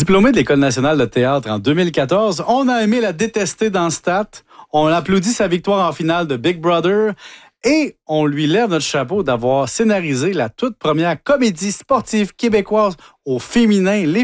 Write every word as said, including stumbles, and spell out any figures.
Diplômée de l'École nationale de théâtre en deux mille quatorze, on a aimé la détester dans Stat. On applaudit sa victoire en finale de Big Brother et on lui lève notre chapeau d'avoir scénarisé la toute première comédie sportive québécoise au féminin, les